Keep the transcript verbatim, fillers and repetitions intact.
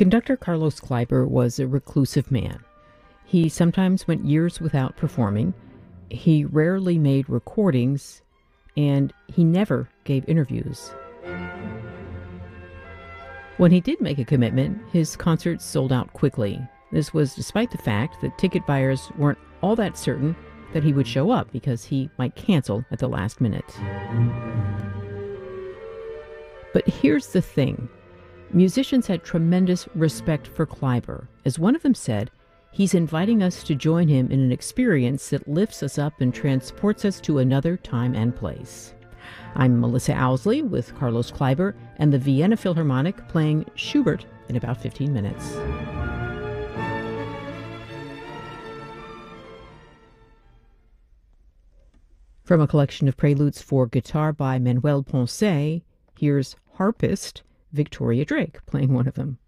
Conductor Carlos Kleiber was a reclusive man. He sometimes went years without performing. He rarely made recordings, and he never gave interviews. When he did make a commitment, his concerts sold out quickly. This was despite the fact that ticket buyers weren't all that certain that he would show up because he might cancel at the last minute. But here's the thing. Musicians had tremendous respect for Kleiber. As one of them said, he's inviting us to join him in an experience that lifts us up and transports us to another time and place. I'm Melissa Owsley with Carlos Kleiber and the Vienna Philharmonic playing Schubert in about fifteen minutes. From a collection of preludes for guitar by Manuel Ponce, here's harpist Victoria Drake playing one of them.